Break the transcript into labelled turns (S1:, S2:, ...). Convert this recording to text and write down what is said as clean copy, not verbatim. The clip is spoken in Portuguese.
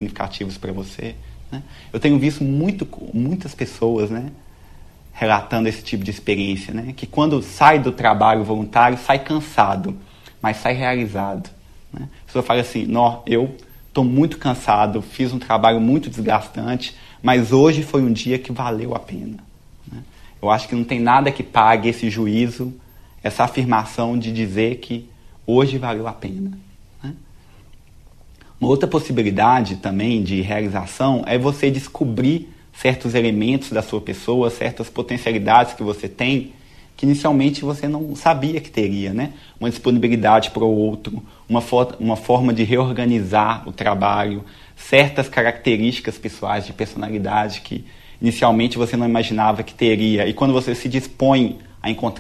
S1: significativos para você, né? Eu tenho visto muitas pessoas, né, relatando esse tipo de experiência, né, que quando sai do trabalho voluntário, sai cansado, mas sai realizado, né? A pessoa fala assim, eu estou muito cansado, fiz um trabalho muito desgastante, mas hoje foi um dia que valeu a pena, né? Eu acho que não tem nada que pague esse juízo, essa afirmação de dizer que hoje valeu a pena, né? Uma outra possibilidade também de realização é você descobrir certos elementos da sua pessoa, certas potencialidades que você tem, que inicialmente você não sabia que teria, né? Uma disponibilidade para o outro, uma forma de reorganizar o trabalho, certas características pessoais de personalidade que inicialmente você não imaginava que teria. E quando você se dispõe a encontrar